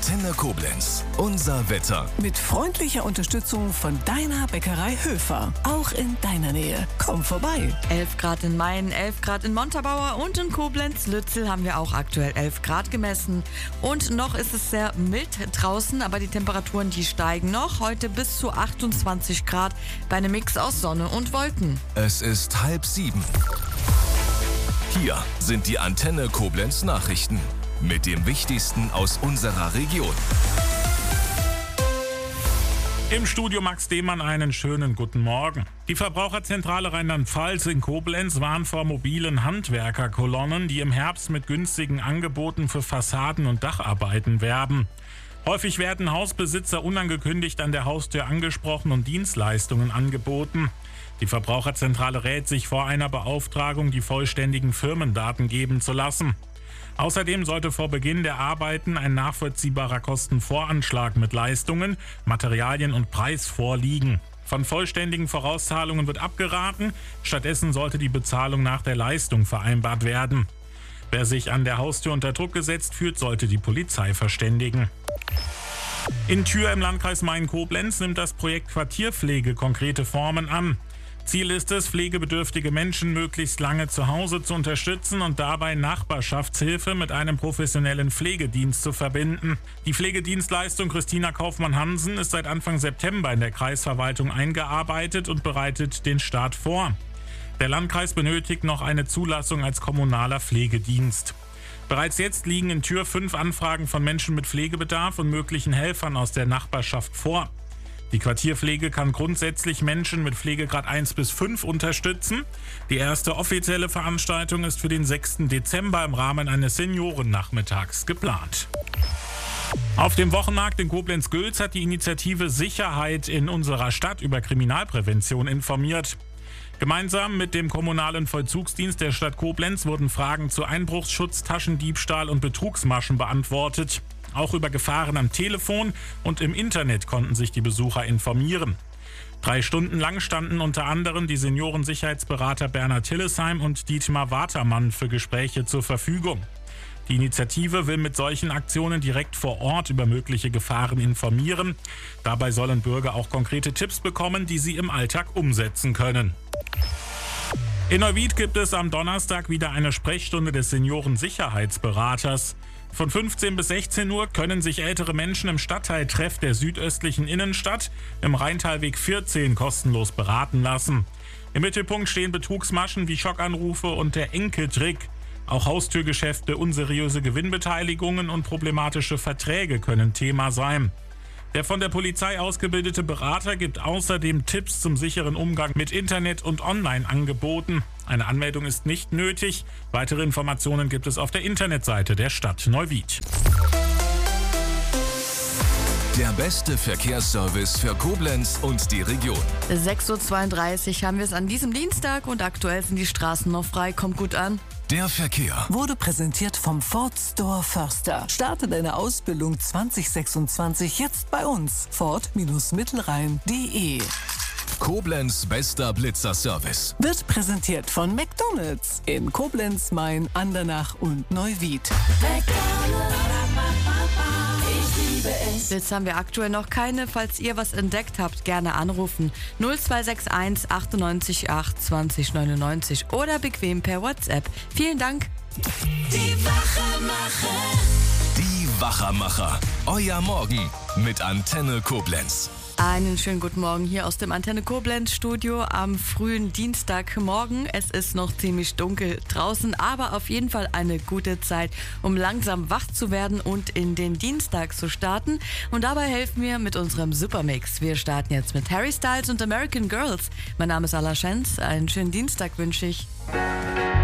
Antenne Koblenz. Unser Wetter. Mit freundlicher Unterstützung von deiner Bäckerei Höfer. Auch in deiner Nähe. Komm vorbei. 11 Grad in Mayen, 11 Grad in Montabaur und in Koblenz-Lützel haben wir auch aktuell 11 Grad gemessen. Und noch ist es sehr mild draußen, aber die Temperaturen, die steigen noch. Heute bis zu 28 Grad bei einem Mix aus Sonne und Wolken. Es ist 6:30. Hier sind die Antenne Koblenz Nachrichten mit dem Wichtigsten aus unserer Region. Im Studio Max Demann einen schönen guten Morgen. Die Verbraucherzentrale Rheinland-Pfalz in Koblenz warnt vor mobilen Handwerkerkolonnen, die im Herbst mit günstigen Angeboten für Fassaden- und Dacharbeiten werben. Häufig werden Hausbesitzer unangekündigt an der Haustür angesprochen und Dienstleistungen angeboten. Die Verbraucherzentrale rät sich vor einer Beauftragung, die vollständigen Firmendaten geben zu lassen. Außerdem sollte vor Beginn der Arbeiten ein nachvollziehbarer Kostenvoranschlag mit Leistungen, Materialien und Preis vorliegen. Von vollständigen Vorauszahlungen wird abgeraten, stattdessen sollte die Bezahlung nach der Leistung vereinbart werden. Wer sich an der Haustür unter Druck gesetzt fühlt, sollte die Polizei verständigen. In Thür im Landkreis Mayen-Koblenz nimmt das Projekt Quartierpflege konkrete Formen an. Ziel ist es, pflegebedürftige Menschen möglichst lange zu Hause zu unterstützen und dabei Nachbarschaftshilfe mit einem professionellen Pflegedienst zu verbinden. Die Pflegedienstleistung Christina Kaufmann-Hansen ist seit Anfang September in der Kreisverwaltung eingearbeitet und bereitet den Start vor. Der Landkreis benötigt noch eine Zulassung als kommunaler Pflegedienst. Bereits jetzt liegen in Thür 5 Anfragen von Menschen mit Pflegebedarf und möglichen Helfern aus der Nachbarschaft vor. Die Quartierpflege kann grundsätzlich Menschen mit Pflegegrad 1 bis 5 unterstützen. Die erste offizielle Veranstaltung ist für den 6. Dezember im Rahmen eines Seniorennachmittags geplant. Auf dem Wochenmarkt in Koblenz-Gülz hat die Initiative Sicherheit in unserer Stadt über Kriminalprävention informiert. Gemeinsam mit dem kommunalen Vollzugsdienst der Stadt Koblenz wurden Fragen zu Einbruchsschutz, Taschendiebstahl und Betrugsmaschen beantwortet. Auch über Gefahren am Telefon und im Internet konnten sich die Besucher informieren. 3 Stunden lang standen unter anderem die Seniorensicherheitsberater Bernhard Hillesheim und Dietmar Watermann für Gespräche zur Verfügung. Die Initiative will mit solchen Aktionen direkt vor Ort über mögliche Gefahren informieren. Dabei sollen Bürger auch konkrete Tipps bekommen, die sie im Alltag umsetzen können. In Neuwied gibt es am Donnerstag wieder eine Sprechstunde des Seniorensicherheitsberaters. Von 15 bis 16 Uhr können sich ältere Menschen im Stadtteiltreff der südöstlichen Innenstadt im Rheintalweg 14 kostenlos beraten lassen. Im Mittelpunkt stehen Betrugsmaschen wie Schockanrufe und der Enkeltrick. Auch Haustürgeschäfte, unseriöse Gewinnbeteiligungen und problematische Verträge können Thema sein. Der von der Polizei ausgebildete Berater gibt außerdem Tipps zum sicheren Umgang mit Internet- und Online-Angeboten. Eine Anmeldung ist nicht nötig. Weitere Informationen gibt es auf der Internetseite der Stadt Neuwied. Der beste Verkehrsservice für Koblenz und die Region. 6:32 Uhr haben wir es an diesem Dienstag und aktuell sind die Straßen noch frei. Kommt gut an. Der Verkehr. Wurde präsentiert vom Ford Store Förster. Starte deine Ausbildung 2026 jetzt bei uns. Ford-Mittelrhein.de. Koblenz bester Blitzerservice. Wird präsentiert von McDonald's in Koblenz, Mayen, Andernach und Neuwied. Jetzt haben wir aktuell noch keine. Falls ihr was entdeckt habt, gerne anrufen. 0261 98 8 20 99 oder bequem per WhatsApp. Vielen Dank. Die Wachermacher. Euer Morgen mit Antenne Koblenz. Einen schönen guten Morgen hier aus dem Antenne Koblenz Studio am frühen Dienstagmorgen. Es ist noch ziemlich dunkel draußen, aber auf jeden Fall eine gute Zeit, um langsam wach zu werden und in den Dienstag zu starten. Und dabei helfen wir mit unserem Supermix. Wir starten jetzt mit Harry Styles und American Girls. Mein Name ist Ala Schenz. Einen schönen Dienstag wünsche ich.